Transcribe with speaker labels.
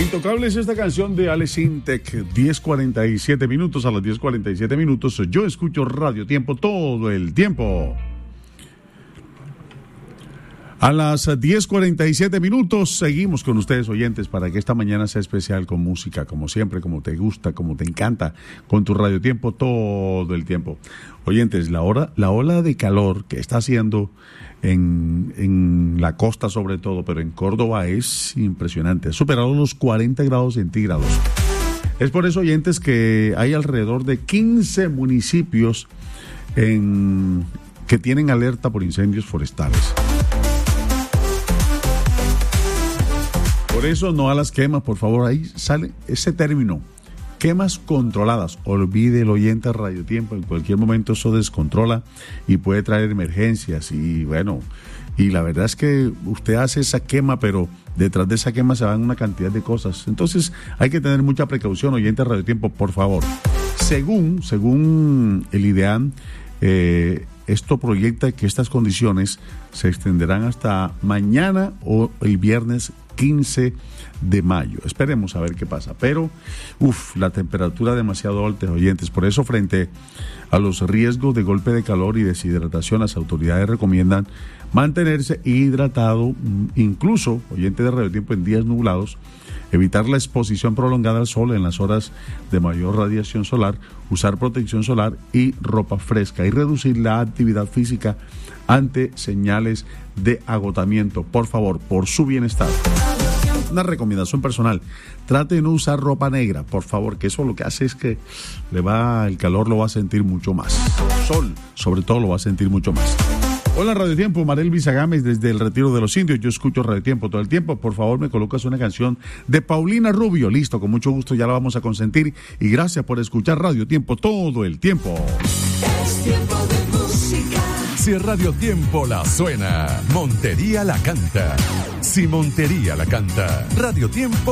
Speaker 1: Intocable es esta canción de Alex Intec, 10:47 minutos. A las 10:47 minutos yo escucho Radio Tiempo todo el tiempo. A las 10:47 minutos seguimos con ustedes, oyentes, para que esta mañana sea especial con música, como siempre, como te gusta, como te encanta, con tu Radio Tiempo todo el tiempo. Oyentes, la ola de calor que está haciendo en la costa sobre todo, pero en Córdoba es impresionante. Ha superado los 40 grados centígrados. Es por eso, oyentes, que hay alrededor de 15 municipios que tienen alerta por incendios forestales. Por eso no a las quemas, por favor. Ahí sale ese término, quemas controladas. Olvide el oyente Radio Tiempo, en cualquier momento eso descontrola y puede traer emergencias. Y bueno, y la verdad es que usted hace esa quema, pero detrás de esa quema se van una cantidad de cosas. Entonces hay que tener mucha precaución, oyente Radio Tiempo, por favor. Según el IDEAM, esto proyecta que estas condiciones se extenderán hasta mañana o el viernes 15 de mayo. Esperemos a ver qué pasa. Pero, la temperatura demasiado alta, oyentes. Por eso, frente a los riesgos de golpe de calor y deshidratación, las autoridades recomiendan mantenerse hidratado, incluso, oyente de Radio Tiempo, en días nublados, evitar la exposición prolongada al sol en las horas de mayor radiación solar, usar protección solar y ropa fresca y reducir la actividad física ante señales de agotamiento. Por favor, por su bienestar. Una recomendación personal: trate de no usar ropa negra, por favor, que eso lo que hace es que el calor lo va a sentir mucho más. Sol, sobre todo, lo va a sentir mucho más. Hola Radio Tiempo, Marel Vizagámez desde el Retiro de los Indios. Yo escucho Radio Tiempo todo el tiempo. Por favor, me colocas una canción de Paulina Rubio. Listo, con mucho gusto, ya la vamos a consentir. Y gracias por escuchar Radio Tiempo todo el tiempo.
Speaker 2: Es tiempo de música.
Speaker 3: Si Radio Tiempo la suena, Montería la canta. Si Montería la canta, Radio Tiempo